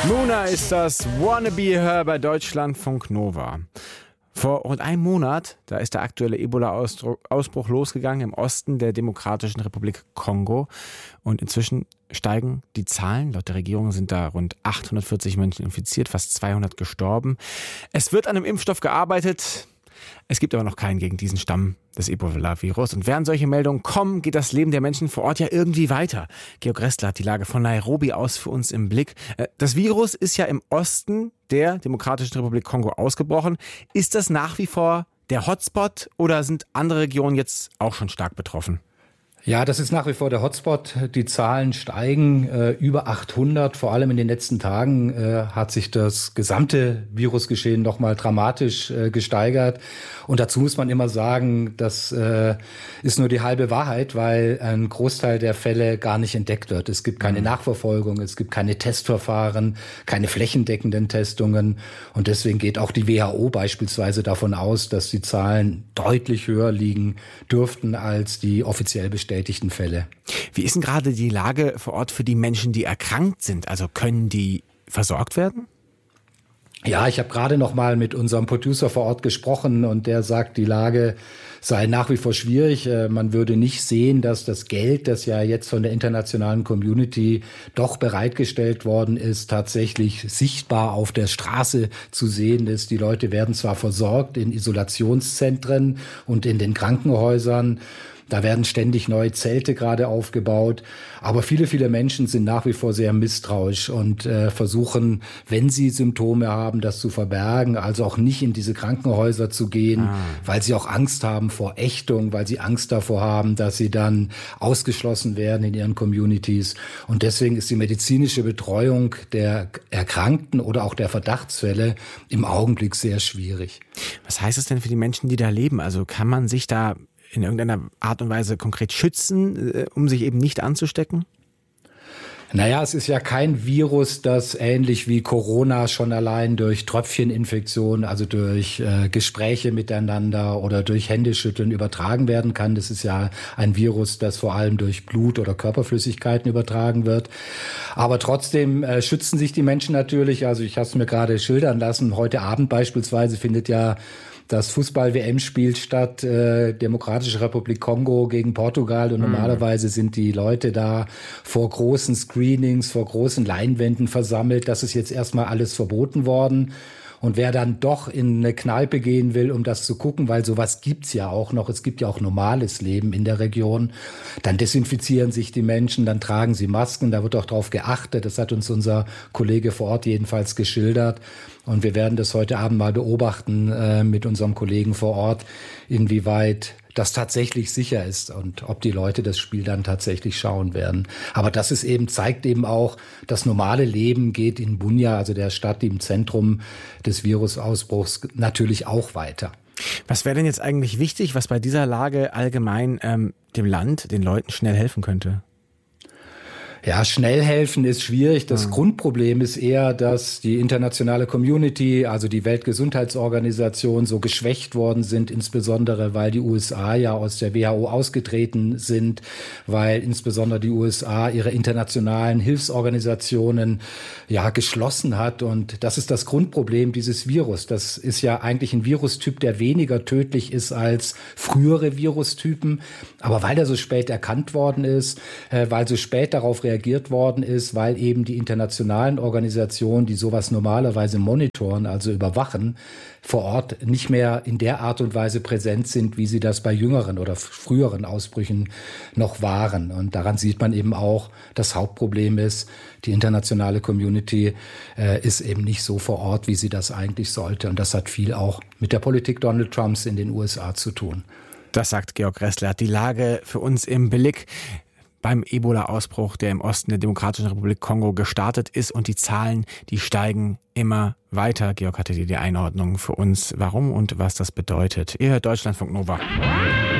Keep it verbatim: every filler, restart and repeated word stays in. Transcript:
Muna ist das Wannabe Her bei Deutschlandfunk Nova. Vor rund einem Monat, da ist der aktuelle Ebola-Ausbruch losgegangen im Osten der Demokratischen Republik Kongo. Und inzwischen steigen die Zahlen. Laut der Regierung sind da rund achthundertvierzig Menschen infiziert, fast zweihundert gestorben. Es wird an einem Impfstoff gearbeitet. Es gibt aber noch keinen gegen diesen Stamm des Ebola-Virus. Und während solche Meldungen kommen, geht das Leben der Menschen vor Ort ja irgendwie weiter. Georg Ressler hat die Lage von Nairobi aus für uns im Blick. Das Virus ist ja im Osten der Demokratischen Republik Kongo ausgebrochen. Ist das nach wie vor der Hotspot oder sind andere Regionen jetzt auch schon stark betroffen? Ja, das ist nach wie vor der Hotspot. Die Zahlen steigen äh, über achthundert. Vor allem in den letzten Tagen äh, hat sich das gesamte Virusgeschehen nochmal dramatisch äh, gesteigert. Und dazu muss man immer sagen, das äh, ist nur die halbe Wahrheit, weil ein Großteil der Fälle gar nicht entdeckt wird. Es gibt keine Nachverfolgung, es gibt keine Testverfahren, keine flächendeckenden Testungen. Und deswegen geht auch die W H O beispielsweise davon aus, dass die Zahlen deutlich höher liegen dürften als die offiziell bestätigten Fälle. Wie ist denn gerade die Lage vor Ort für die Menschen, die erkrankt sind? Also können die versorgt werden? Ja, ich habe gerade noch mal mit unserem Producer vor Ort gesprochen und der sagt, die Lage sei nach wie vor schwierig. Man würde nicht sehen, dass das Geld, das ja jetzt von der internationalen Community doch bereitgestellt worden ist, tatsächlich sichtbar auf der Straße zu sehen ist. Die Leute werden zwar versorgt in Isolationszentren und in den Krankenhäusern. Da werden ständig neue Zelte gerade aufgebaut. Aber viele, viele Menschen sind nach wie vor sehr misstrauisch und äh, versuchen, wenn sie Symptome haben, das zu verbergen. Also auch nicht in diese Krankenhäuser zu gehen, ah. weil sie auch Angst haben vor Ächtung, weil sie Angst davor haben, dass sie dann ausgeschlossen werden in ihren Communities. Und deswegen ist die medizinische Betreuung der Erkrankten oder auch der Verdachtsfälle im Augenblick sehr schwierig. Was heißt es denn für die Menschen, die da leben? Also kann man sich da in irgendeiner Art und Weise konkret schützen, um sich eben nicht anzustecken? Naja, es ist ja kein Virus, das ähnlich wie Corona schon allein durch Tröpfcheninfektion, also durch äh, Gespräche miteinander oder durch Händeschütteln übertragen werden kann. Das ist ja ein Virus, das vor allem durch Blut oder Körperflüssigkeiten übertragen wird. Aber trotzdem äh, schützen sich die Menschen natürlich. Also ich habe es mir gerade schildern lassen. Heute Abend beispielsweise findet ja das Fußball-W M-Spiel statt, äh, Demokratische Republik Kongo gegen Portugal. Und normalerweise sind die Leute da vor großen Screenings, vor großen Leinwänden versammelt. Das ist jetzt erstmal alles verboten worden. Und wer dann doch in eine Kneipe gehen will, um das zu gucken, weil sowas gibt's ja auch noch, es gibt ja auch normales Leben in der Region, dann desinfizieren sich die Menschen, dann tragen sie Masken, da wird auch drauf geachtet. Das hat uns unser Kollege vor Ort jedenfalls geschildert. Und wir werden das heute Abend mal beobachten äh, mit unserem Kollegen vor Ort, inwieweit das tatsächlich sicher ist und ob die Leute das Spiel dann tatsächlich schauen werden. Aber das ist eben, zeigt eben auch, das normale Leben geht in Bunia, also der Stadt, die im Zentrum des Virusausbruchs, natürlich auch weiter. Was wäre denn jetzt eigentlich wichtig, was bei dieser Lage allgemein ähm, dem Land, den Leuten schnell helfen könnte? Ja, schnell helfen ist schwierig. Das mhm. Grundproblem ist eher, dass die internationale Community, also die Weltgesundheitsorganisation, so geschwächt worden sind, insbesondere weil die U S A ja aus der W H O ausgetreten sind, weil insbesondere die U S A ihre internationalen Hilfsorganisationen ja geschlossen hat. Und das ist das Grundproblem dieses Virus. Das ist ja eigentlich ein Virustyp, der weniger tödlich ist als frühere Virustypen. Aber weil er so spät erkannt worden ist, äh, weil so spät darauf reagiert reagiert worden ist, weil eben die internationalen Organisationen, die sowas normalerweise monitoren, also überwachen, vor Ort nicht mehr in der Art und Weise präsent sind, wie sie das bei jüngeren oder früheren Ausbrüchen noch waren. Und daran sieht man eben auch, das Hauptproblem ist, die internationale Community äh, ist eben nicht so vor Ort, wie sie das eigentlich sollte. Und das hat viel auch mit der Politik Donald Trumps in den U S A zu tun. Das sagt Georg Ressler, hat die Lage für uns im Blick beim Ebola-Ausbruch, der im Osten der Demokratischen Republik Kongo gestartet ist, und die Zahlen, die steigen immer weiter. Georg hatte die Einordnung für uns, warum und was das bedeutet. Ihr hört Deutschlandfunk Nova.